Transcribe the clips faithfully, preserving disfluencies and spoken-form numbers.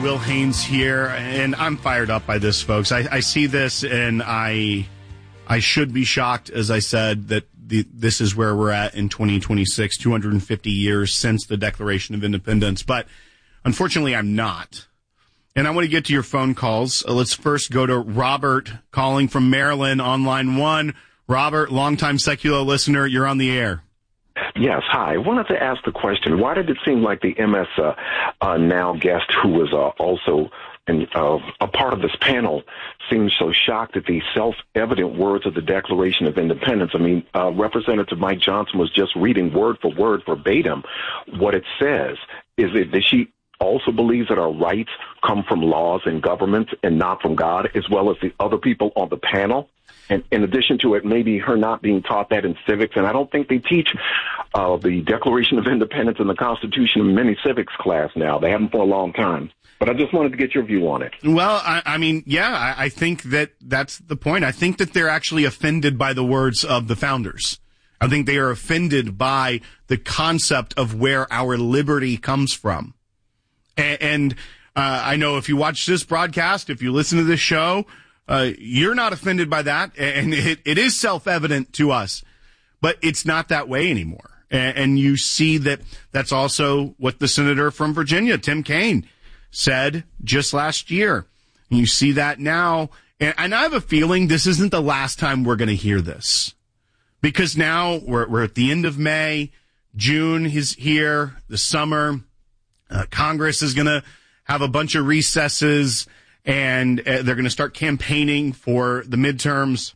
Will Haynes here, and I'm fired up by this, folks. I, I see this, and I I should be shocked, as I said, that the, this is where we're at in twenty twenty-six, two hundred fifty years since the Declaration of Independence. But unfortunately, I'm not. And I want to get to your phone calls. Uh, let's first go to Robert calling from Maryland on line one. Robert, longtime secular listener, you're on the air. Yes, hi. I wanted to ask the question, why did it seem like the M S uh, uh, Now guest, who was uh, also in, uh, a part of this panel, seemed so shocked at the self-evident words of the Declaration of Independence? I mean, uh, Representative Mike Johnson was just reading word for word, verbatim, what it says. Is it that she also believes that our rights come from laws and government and not from God, as well as the other people on the panel? And in addition to it, maybe her not being taught that in civics, and I don't think they teach uh, the Declaration of Independence and the Constitution in many civics class now. They haven't for a long time. But I just wanted to get your view on it. Well, I, I mean, yeah, I, I think that that's the point. I think that they're actually offended by the words of the founders. I think they are offended by the concept of where our liberty comes from. And, and uh, I know if you watch this broadcast, if you listen to this show, Uh, you're not offended by that, and it, it is self-evident to us, but it's not that way anymore. And, and you see that that's also what the senator from Virginia, Tim Kaine, said just last year. And you see that now, and, and I have a feeling this isn't the last time we're going to hear this, because now we're, we're at the end of May, June is here, the summer, uh, Congress is going to have a bunch of recesses, and uh, they're going to start campaigning for the midterms.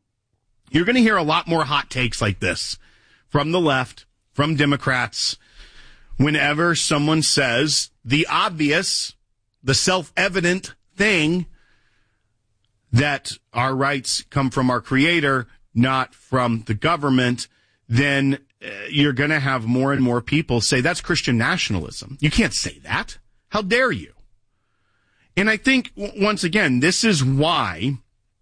You're going to hear a lot more hot takes like this from the left, from Democrats, whenever someone says the obvious, the self-evident thing that our rights come from our Creator, not from the government. Then uh, you're going to have more and more people say that's Christian nationalism. You can't say that. How dare you? And I think, once again, this is why,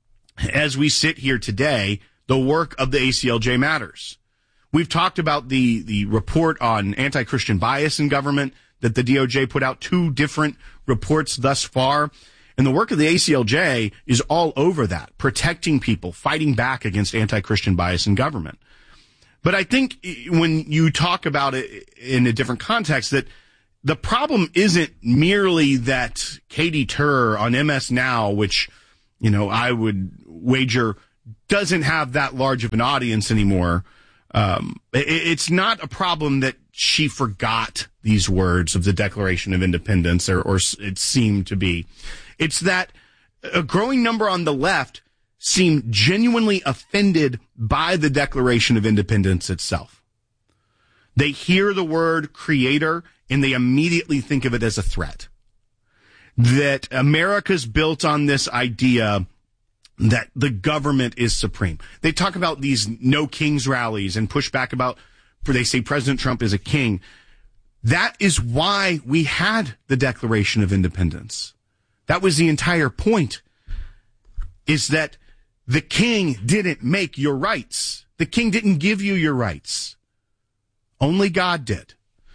as we sit here today, the work of the A C L J matters. We've talked about the, the report on anti-Christian bias in government that the D O J put out, two different reports thus far. And the work of the A C L J is all over that, protecting people, fighting back against anti-Christian bias in government. But I think when you talk about it in a different context, that the problem isn't merely that Katie Tur on M S Now, which, you know, I would wager doesn't have that large of an audience anymore. Um, it, it's not a problem that she forgot these words of the Declaration of Independence, or, or it seemed to be. It's that a growing number on the left seem genuinely offended by the Declaration of Independence itself. They hear the word Creator and they immediately think of it as a threat. That America's built on this idea that the government is supreme. They talk about these no kings rallies and push back about, for they say President Trump is a king. That is why we had the Declaration of Independence. That was the entire point, is that the king didn't make your rights. The king didn't give you your rights. Only God did.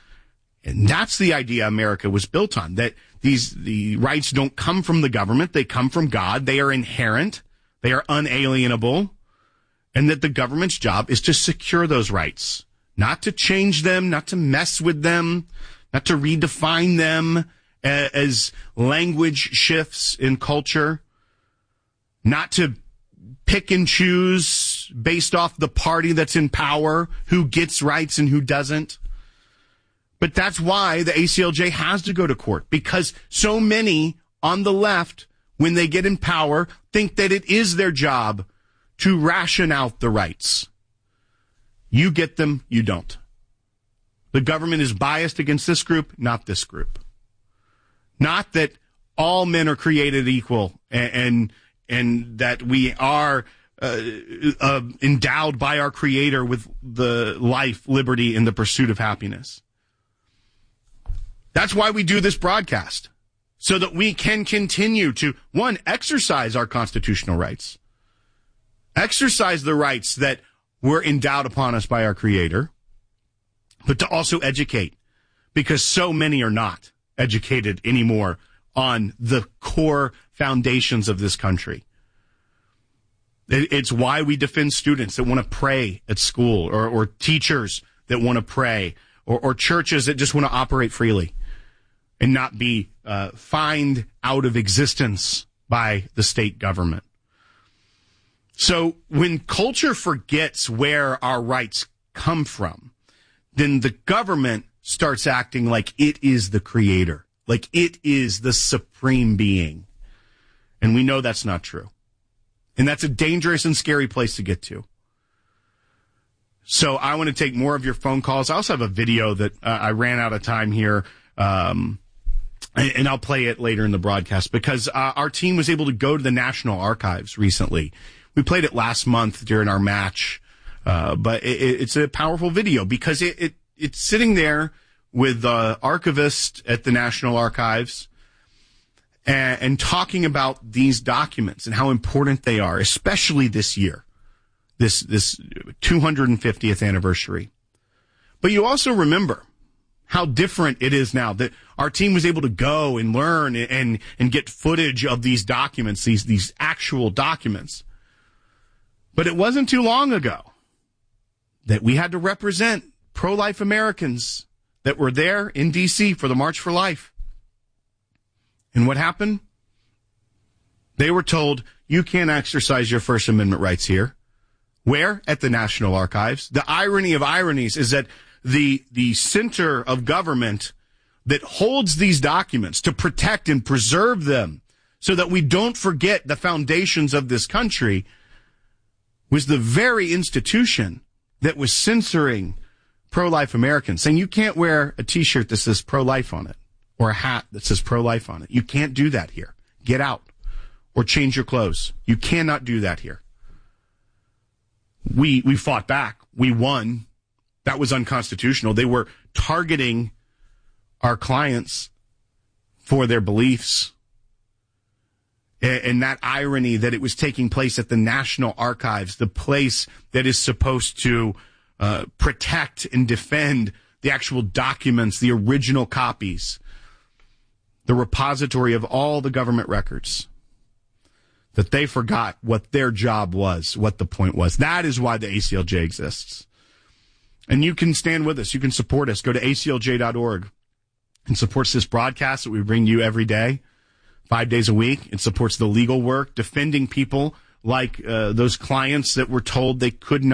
And that's the idea America was built on, that these the rights don't come from the government, they come from God, they are inherent, they are unalienable, and that the government's job is to secure those rights, not to change them, not to mess with them, not to redefine them as language shifts in culture, not to pick and choose based off the party that's in power, who gets rights and who doesn't. But that's why the A C L J has to go to court, because so many on the left, when they get in power, think that it is their job to ration out the rights. You get them, you don't. The government is biased against this group, not this group. Not that all men are created equal and and, and that we are uh, uh, endowed by our Creator with the life, liberty, and the pursuit of happiness. That's why we do this broadcast, so that we can continue to, one, exercise our constitutional rights, exercise the rights that were endowed upon us by our Creator, but to also educate, because so many are not educated anymore on the core foundations of this country. It's why we defend students that want to pray at school, or, or teachers that want to pray, or, or churches that just want to operate freely and not be uh, fined out of existence by the state government. So when culture forgets where our rights come from, then the government starts acting like it is the creator, like it is the supreme being. And we know that's not true. And that's a dangerous and scary place to get to. So I want to take more of your phone calls. I also have a video that uh, I ran out of time here, um, and, and I'll play it later in the broadcast, because uh, our team was able to go to the National Archives recently. We played it last month during our match, uh, but it, it's a powerful video because it, it it's sitting there with the archivist at the National Archives, And, and talking about these documents and how important they are, especially this year, this this two hundred fiftieth anniversary. But you also remember how different it is now that our team was able to go and learn and and get footage of these documents, these these actual documents. But it wasn't too long ago that we had to represent pro-life Americans that were there in D C for the March for Life. And what happened? They were told, you can't exercise your First Amendment rights here. Where? At the National Archives. The irony of ironies is that the, the center of government that holds these documents to protect and preserve them so that we don't forget the foundations of this country was the very institution that was censoring pro-life Americans, saying you can't wear a T-shirt that says pro-life on it, or a hat that says pro-life on it. You can't do that here. Get out. Or change your clothes. You cannot do that here. We we fought back. We won. That was unconstitutional. They were targeting our clients for their beliefs. And that irony that it was taking place at the National Archives, the place that is supposed to uh, protect and defend the actual documents, the original copies, the repository of all the government records, that they forgot what their job was, what the point was. That is why the A C L J exists. And you can stand with us. You can support us. Go to A C L J dot org and supports this broadcast that we bring you every day, five days a week. It supports the legal work, defending people like uh, those clients that were told they could not